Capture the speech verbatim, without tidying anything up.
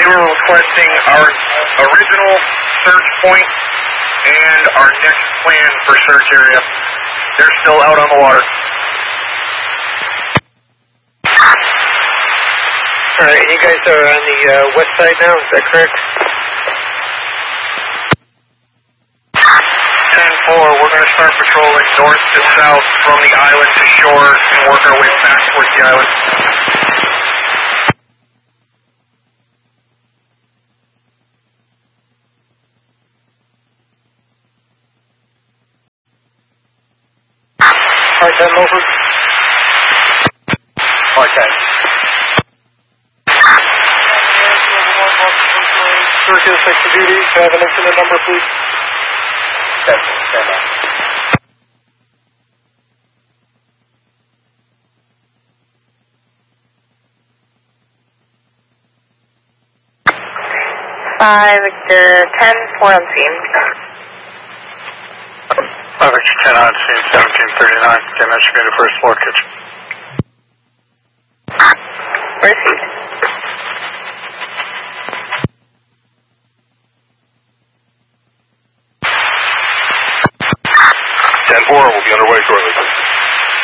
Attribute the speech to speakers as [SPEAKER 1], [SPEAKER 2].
[SPEAKER 1] were requesting our original search point and our next plan for search area. They're still out on the water.
[SPEAKER 2] Alright, you guys are on the uh, west side now, is that correct?
[SPEAKER 1] ten four, we're going to start patrolling north to south from the island to shore and work our way back towards the island.
[SPEAKER 2] Alright, then over.
[SPEAKER 1] Okay.
[SPEAKER 2] Circus, extra duty, can I have an incident number, please?
[SPEAKER 1] Stand by.
[SPEAKER 3] Five, Victor, ten, four on scene.
[SPEAKER 1] five Victor ten on scene, seventeen thirty-nine. Okay, that should be the first floor kitchen.
[SPEAKER 3] Received.
[SPEAKER 1] ten four, we'll be underway shortly.